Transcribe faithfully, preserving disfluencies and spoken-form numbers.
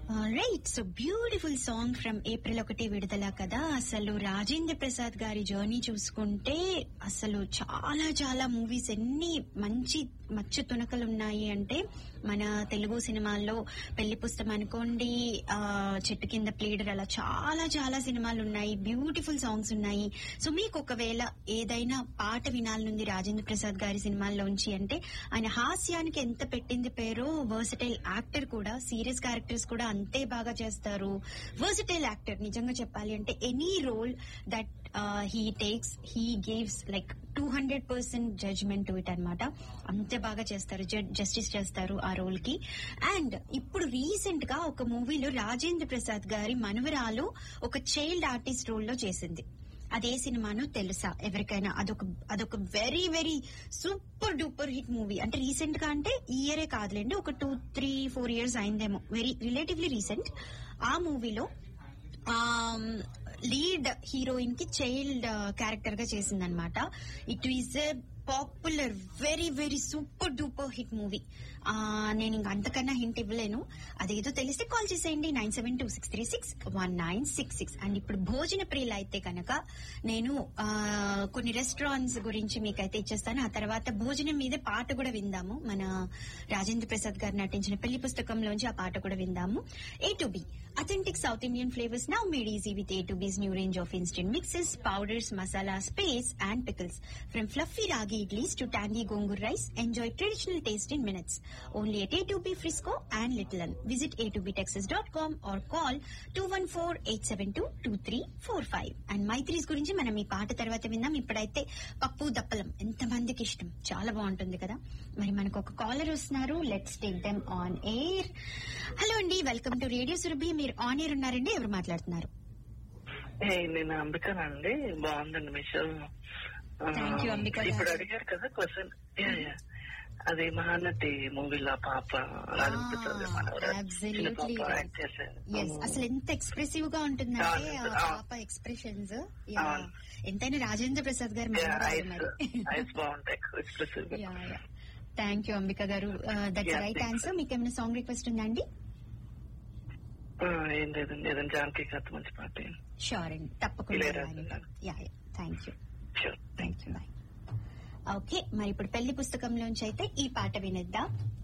Right, so beautiful song from April ఒకటి విడుదల కదా. అసలు రాజేంద్ర ప్రసాద్ గారి జర్నీ చూసుకుంటే అసలు చాలా చాలా మూవీస్ ఎన్ని మంచి మచ్చు తునకలు ఉన్నాయి అంటే మన తెలుగు సినిమాల్లో పెళ్లి పుస్తకం అనుకోండి, ఆ చెట్టు కింద ప్లేడర్, అలా చాలా చాలా సినిమాలు ఉన్నాయి, బ్యూటిఫుల్ సాంగ్స్ ఉన్నాయి. సో మీకు ఒకవేళ ఏదైనా పాట వినాలనుంది రాజేంద్ర ప్రసాద్ గారి సినిమాల్లోంచి అంటే ఆయన హాస్యానికి ఎంత పెట్టింది పేరో, వర్సటైల్ యాక్టర్ కూడా, సీరియస్ క్యారెక్టర్స్ కూడా అంతే బాగా చేస్తారు. వర్సటైల్ యాక్టర్ నిజంగా చెప్పాలి అంటే any role that he takes he gives like two hundred percent judgement to it అనమాట. అంతే బాగా చేస్తారు, జస్టిస్ చేస్తారు ఆ రోల్ కి. అండ్ ఇప్పుడు రీసెంట్ గా ఒక మూవీలో రాజేంద్ర ప్రసాద్ గారి మనవరాలు ఒక చైల్డ్ ఆర్టిస్ట్ రోల్ లో చేసింది. అదే సినిమాను తెలుసా ఎవరికైనా? అదొక అదొక very very super duper hit movie. అంటే రీసెంట్ గా అంటే ఈ ఇయరే కాదులేండి, ఒక two three four years అయిందేమో, very relatively recent. ఆ మూవీలో లీడ్ హీరోయిన్ కి చైల్డ్ క్యారెక్టర్ గా చేసిందనమాట. It is a popular very very super duper hit movie. నేను ఇంక అంతకన్నా హింట్ ఇవ్వలేను. అదేదో తెలిస్తే కాల్ చేసేయండి nine seven two six three six one nine six six. And ఇప్పుడు భోజన ప్రియులు అయితే కనుక నేను కొన్ని రెస్టారెంట్స్ గురించి మీకైతే ఇచ్చేస్తాను. ఆ తర్వాత భోజనం మీద పాట కూడా విందాము. మన రాజేంద్ర ప్రసాద్ గారు నటించిన పెళ్లి పుస్తకంలోంచి ఆ పాట కూడా విందాము. A to be authentic south Indian flavours now made easy with A to బీస్ new range of instant mixes, powders, masalas, paste and pickles. From fluffy ragi idlis to tangy gongur rice, enjoy traditional taste in minutes. Only at A two B Frisco and Little Inn. Visit a two b texas dot com or call two one four eight seven two two three four five. And Maitri's గురించి మనం ఈ పాట తర్వాత విందాం. ఇప్పుడైతే పప్పు దప్పలం ఎంత మందికి ఇష్టం, చాలా బాగుంటుంది కదా. మరి మనకు ఒక కాలర్ వస్తున్నారు, let's take them on air. Hello అండి, వెల్కమ్ టు రేడియో సురభి. మీరు ఆన్ ఎయిర్ ఉన్నారండి, ఎవరు మాట్లాడుతున్నారు? నేను అంబికనండి. బాగుందండి మీ షో. Thank you Ambika. ఇప్పుడు అడిగారు కదా క్వశ్చన్, అది మహానటి మూవీలో పాప అసలు ఎంత ఎక్స్ప్రెసివ్ గా ఉంటుందంటే పాప ఎక్స్ప్రెషన్స్. ఎంతైనా రాజేంద్ర ప్రసాద్ గారు థ్యాంక్ యూ అంబిక గారు. That right answer. మీకు ఏమైనా సాంగ్ రిక్వెస్ట్ ఉందా అండి? ఏం లేదండి, ఏదైనా జానకి కథ మంచి పాట. షూర్ అండి, తప్పకుండా. Thank you thank you bye. Okay, మరి ఇప్పుడు పెళ్లి పుస్తకంలోంచి అయితే ఈ పాట వినేద్దాం.